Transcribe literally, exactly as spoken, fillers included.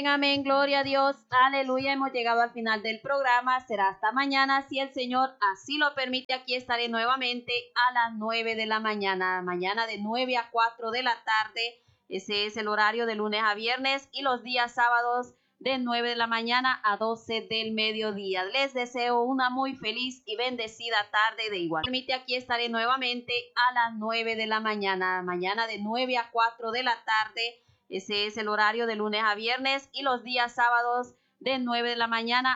Amén, gloria a Dios, aleluya, hemos llegado al final del programa, será hasta mañana, si el Señor así lo permite, aquí estaré nuevamente a las nueve de la mañana, mañana de nueve a cuatro de la tarde, ese es el horario de lunes a viernes y los días sábados de nueve de la mañana a doce del mediodía. Les deseo una muy feliz y bendecida tarde de igual. Permite, aquí estaré nuevamente a las nueve de la mañana, mañana de nueve a cuatro de la tarde, ese es el horario de lunes a viernes y los días sábados de nueve de la mañana